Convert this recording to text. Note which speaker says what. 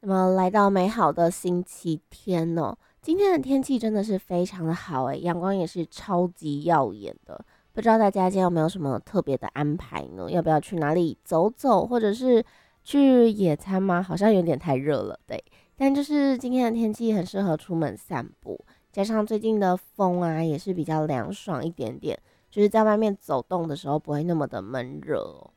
Speaker 1: 那么来到美好的星期天哦，今天的天气真的是非常的好诶，阳光也是超级耀眼的。不知道大家今天有没有什么特别的安排呢？要不要去哪里走走，或者是去野餐吗？好像有点太热了，对。但就是今天的天气很适合出门散步，加上最近的风啊，也是比较凉爽一点点，就是在外面走动的时候不会那么的闷热哦。